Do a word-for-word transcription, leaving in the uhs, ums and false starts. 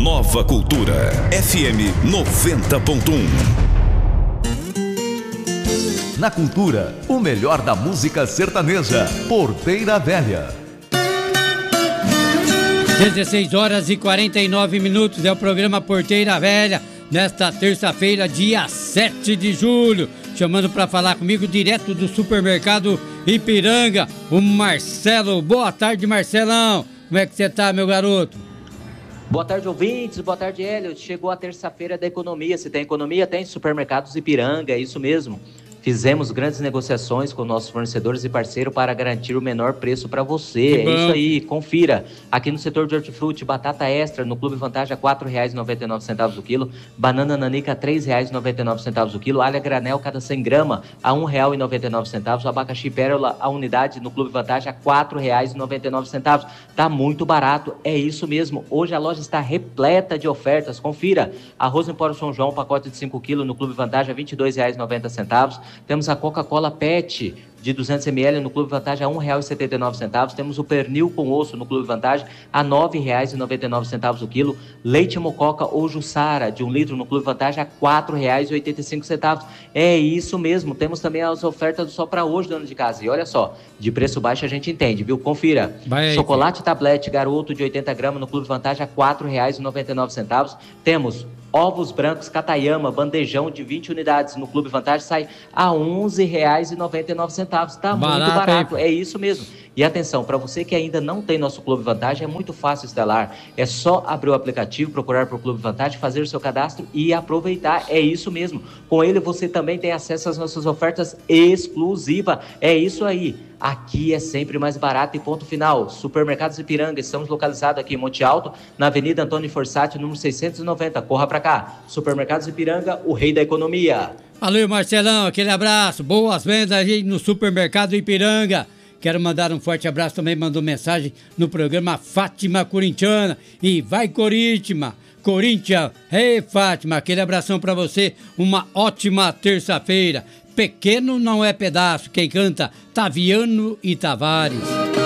Nova Cultura, F M noventa ponto um. Na Cultura, o melhor da música sertaneja, Porteira Velha. dezesseis horas e quarenta e nove minutos é o programa Porteira Velha, nesta terça-feira, dia sete de julho. Chamando para falar comigo direto do supermercado Ipiranga, o Marcelo. Boa tarde, Marcelão. Como é que você tá, meu garoto? Boa tarde, ouvintes. Boa tarde, Hélio. Chegou a terça-feira da economia. Se tem economia, tem supermercados Ipiranga, é isso mesmo. Fizemos grandes negociações com nossos fornecedores e parceiros para garantir o menor preço para você. É isso aí, confira. Aqui no setor de hortifruti, batata extra no Clube Vantagem a quatro reais e noventa e nove centavos o quilo, banana nanica a três reais e noventa e nove centavos o quilo, alha granel cada cem gramas a um real e noventa e nove centavos, abacaxi pérola a unidade no Clube Vantagem a quatro reais e noventa e nove centavos. Tá muito barato, é isso mesmo. Hoje a loja está repleta de ofertas, confira. Arroz em pó São João, pacote de cinco quilos no Clube Vantagem a vinte e dois reais e noventa centavos. Temos a Coca-Cola Pet de duzentos mililitros no Clube Vantagem a um real e setenta e nove centavos. Temos o pernil com osso no Clube Vantagem a nove reais e noventa e nove centavos o quilo. Leite Mococa ou Jussara de um litro no Clube Vantagem a quatro reais e oitenta e cinco centavos. É isso mesmo. Temos também as ofertas só para hoje, dono de casa. E olha só, de preço baixo a gente entende, viu? Confira. Vai, chocolate filho. Tablete Garoto de oitenta gramas no Clube Vantagem a quatro reais e noventa e nove centavos. Temos ovos brancos Catayama, bandejão de vinte unidades no Clube Vantagem, sai a onze reais e noventa e nove centavos. Tá barato, muito barato, hein? É isso mesmo. E atenção, para você que ainda não tem nosso Clube Vantagem, é muito fácil instalar. É só abrir o aplicativo, procurar por Clube Vantagem, fazer o seu cadastro e aproveitar. É isso mesmo. Com ele você também tem acesso às nossas ofertas exclusivas. É isso aí. Aqui é sempre mais barato e ponto final. Supermercados Ipiranga, estamos localizados aqui em Monte Alto, na Avenida Antônio Forsatti, número seiscentos e noventa. Corra pra cá. Supermercados Ipiranga, o rei da economia. Valeu, Marcelão, aquele abraço. Boas vendas aí no Supermercado Ipiranga. Quero mandar um forte abraço, também mandou mensagem no programa Fátima Corintiana. E vai, Corinthians! Corinthians, ei, Fátima, aquele abração pra você. Uma ótima terça-feira. Pequeno não é pedaço, quem canta, Taviano e Tavares.